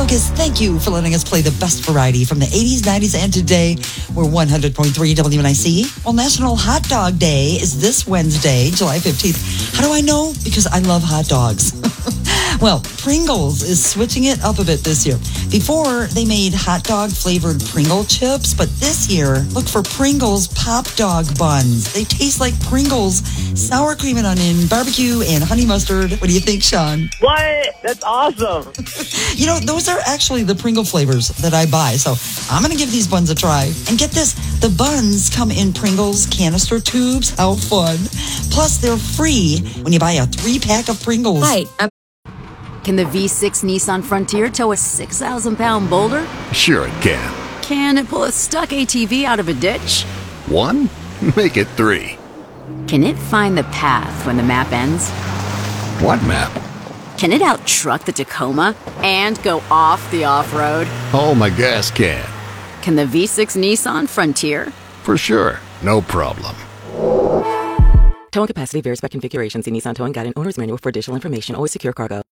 Lucas, thank you for letting us play the best variety from the 80s, 90s, and today. We're 100.3 WNIC. Well, National Hot Dog Day is this Wednesday, July 15th. How do I know? Because I love hot dogs. Well, Pringles is switching it up a bit this year. Before, they made hot dog flavored Pringle chips, but this year, look for Pringles Pop Dog Buns. They taste like Pringles, sour cream and onion, barbecue, and honey mustard. What do you think, Sean? What? That's awesome. You know, those are actually the Pringle flavors that I buy, so I'm going to give these buns a try. And get this, the buns come in Pringles canister tubes. How fun. Plus, they're free when you buy a 3-pack of Pringles. Hi. Can the V6 Nissan Frontier tow a 6,000-pound boulder? Sure it can. Can it pull a stuck ATV out of a ditch? 1? Make it 3. Can it find the path when the map ends? What map? Can it out-truck the Tacoma and go off the off-road? Oh, my gas can. Can the V6 Nissan Frontier? For sure. No problem. Towing capacity varies by configuration. See Nissan Towing Guide and Owner's Manual for additional information. Always secure cargo.